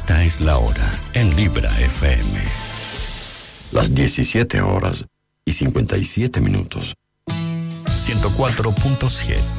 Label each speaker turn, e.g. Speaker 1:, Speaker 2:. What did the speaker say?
Speaker 1: Esta es la hora en Libra FM.
Speaker 2: Las 17 horas y 57 minutos.
Speaker 1: 104.7